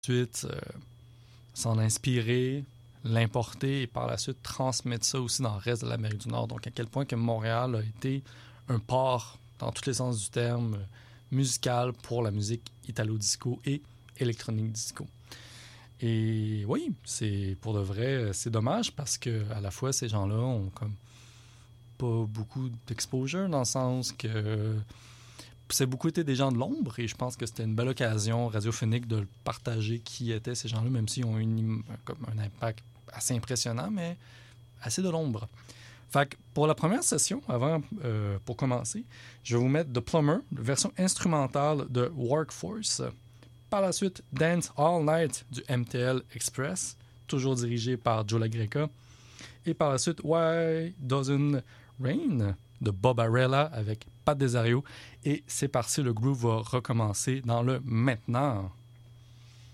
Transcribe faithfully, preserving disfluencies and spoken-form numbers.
ensuite euh, s'en inspirer, l'importer et par la suite transmettre ça aussi dans le reste de l'Amérique du Nord. Donc, à quel point que Montréal a été un port, dans tous les sens du terme, musical pour la musique italo-disco et électronique disco. Et oui, c'est pour de vrai, c'est dommage parce que à la fois, ces gens-là ont comme pas beaucoup d'exposure dans le sens que c'est beaucoup été des gens de l'ombre et je pense que c'était une belle occasion radiophonique de partager qui étaient ces gens-là, même s'ils ont une, comme un impact assez impressionnant, mais assez de l'ombre. Fait que pour la première session, avant, euh, pour commencer, je vais vous mettre The Plumber, version instrumentale de Workforce. Par la suite, Dance All Night du M T L Express, toujours dirigé par Joe LaGreca. Et par la suite, Why Doesn't Rain de Bob Arella avec Pat Desario. Et c'est parti, le groove va recommencer dans le maintenant.